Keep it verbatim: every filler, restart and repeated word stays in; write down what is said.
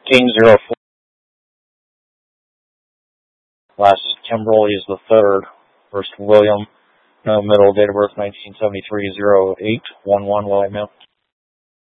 fifteen zero four. Last Kimberly is the third. First William. No middle. Date of birth nineteen seventy-three. zero eight one one. Will I mail?